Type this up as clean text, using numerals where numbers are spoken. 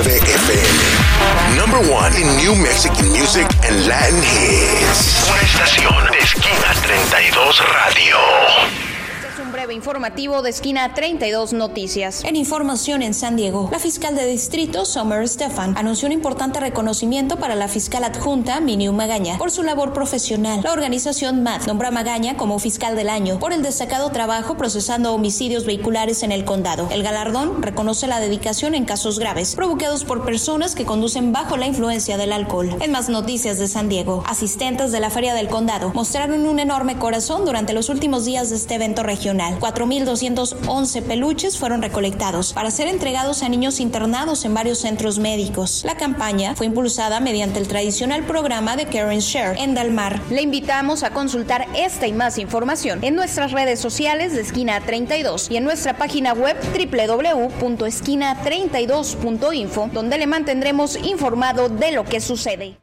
FM. Number one in New Mexican music and Latin hits. Una estación de Esquina 32 Radio. Un breve informativo de Esquina 32 Noticias. En información en San Diego, la fiscal de distrito, Summer Stephan, anunció un importante reconocimiento para la fiscal adjunta, Miniu Magaña, por su labor profesional. La organización MAD nombra a Magaña como fiscal del año por el destacado trabajo procesando homicidios vehiculares en el condado. El galardón reconoce la dedicación en casos graves, provocados por personas que conducen bajo la influencia del alcohol. En más noticias de San Diego, asistentes de la Feria del Condado mostraron un enorme corazón durante los últimos días de este evento regional. 4,211 peluches fueron recolectados para ser entregados a niños internados en varios centros médicos. La campaña fue impulsada mediante el tradicional programa de Care and Share en Del Mar. Le invitamos a consultar esta y más información en nuestras redes sociales de Esquina 32 y en nuestra página web www.esquina32.info, donde le mantendremos informado de lo que sucede.